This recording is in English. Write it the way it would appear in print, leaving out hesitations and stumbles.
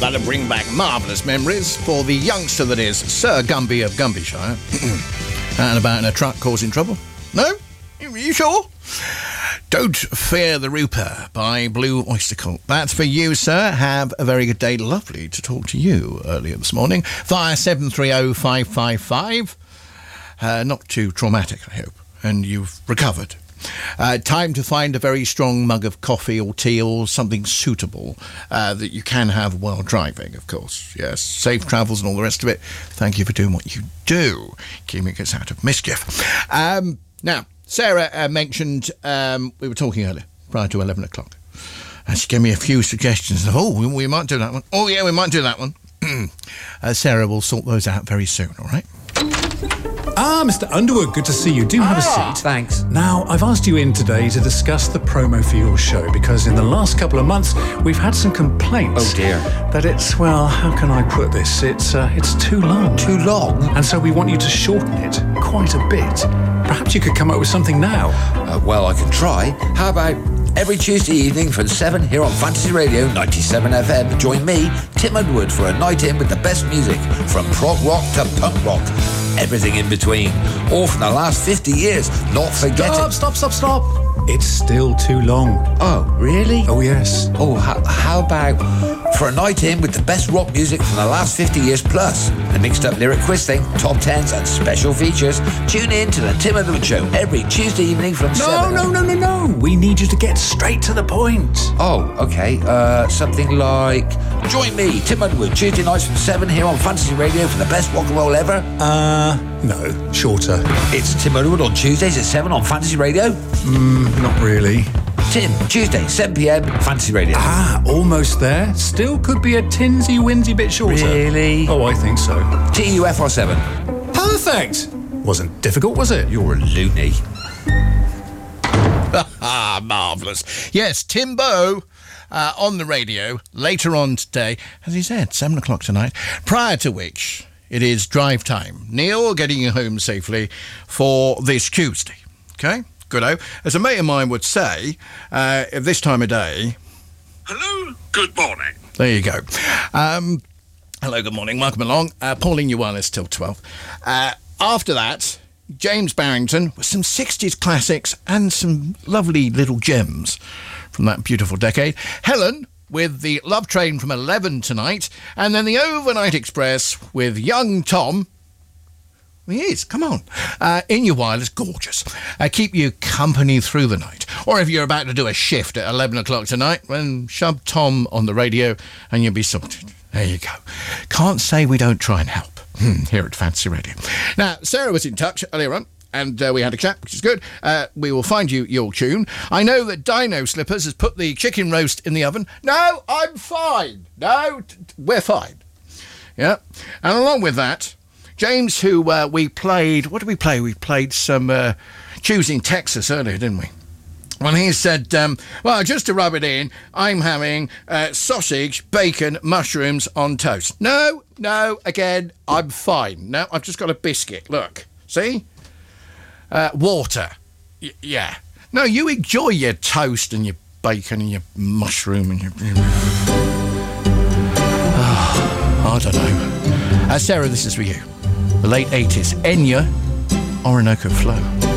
That'll bring back marvellous memories for the youngster that is Sir Gumby of Gumbyshire. Out and about in a truck causing trouble? No? You sure? Don't Fear the Rooper by Blue Oyster Cult. That's for you, sir. Have a very good day. Lovely to talk to you earlier this morning. Via 730-555. Not too traumatic, I hope. And you've recovered. Time to find a very strong mug of coffee or tea or something suitable that you can have while driving, of course. Yes, safe travels and all the rest of it. Thank you for doing what you do, keeping us out of mischief. Now, Sarah mentioned, we were talking earlier, prior to 11 o'clock. And she gave me a few suggestions of, we might do that one. Oh, yeah, we might do that one. Sarah will sort those out very soon, all right? Mr. Underwood, good to see you. Do have a seat. Thanks. Now, I've asked you in today to discuss the promo for your show because in the last couple of months, we've had some complaints. Oh, dear. That it's, well, how can I put this? It's too long. Too long? And so we want you to shorten it quite a bit. Perhaps you could come up with something now. Well, I can try. How about every Tuesday evening from 7 here on Fantasy Radio 97 FM? Join me, Tim Underwood, for a night in with the best music from prog rock to punk rock. Everything in between. All from the last 50 years. Not forgetting... Stop. It's still too long. Oh, really? Oh, yes. Oh, how about for a night in with the best rock music from the last 50 years plus? A mixed up lyric quiz thing, top 10s and special features. Tune in to the Tim Underwood Show every Tuesday evening from 7. No. We need you to get straight to the point. Oh, okay. Something like... Join me, Tim Underwood, Tuesday nights from 7 here on Fantasy Radio for the best rock and roll ever. No. Shorter. It's Tim Underwood on Tuesdays at 7 on Fantasy Radio. Not really. Tim, Tuesday, 7 p.m, Fantasy Radio. Almost there. Still could be a tinsy-winsy bit shorter. Really? Oh, I think so. TUFR7. Perfect! Wasn't difficult, was it? You're a loony. Marvellous. Yes, Timbo on the radio later on today, as he said, 7 o'clock tonight, prior to which it is drive time. Neil getting you home safely for this Tuesday. Okay? Goodo. As a mate of mine would say, at this time of day... Hello, good morning. There you go. Hello, good morning. Welcome along. Pauline Uwalis till 12. After that, James Barrington with some 60s classics and some lovely little gems from that beautiful decade. Helen with the Love Train from 11 tonight. And then the Overnight Express with young Tom. He is, come on. In Your Wireless, gorgeous. Keep you company through the night. Or if you're about to do a shift at 11 o'clock tonight, then shove Tom on the radio and you'll be sorted. There you go. Can't say we don't try and help here at Fantasy Radio. Now, Sarah was in touch earlier on, and we had a chat, which is good. We will find you your tune. I know that Dino Slippers has put the chicken roast in the oven. No, I'm fine. No, we're fine. Yeah. And along with that, James, who we played... What did we play? We played some Choosing Texas earlier, didn't we? Well, he said, well, just to rub it in, I'm having sausage, bacon, mushrooms on toast. No, again, I'm fine. No, I've just got a biscuit. Look, see? Water. Yeah. No, you enjoy your toast and your bacon and your mushroom and your... I don't know. Sarah, this is for you. The late 80s. Enya, Orinoco Flow.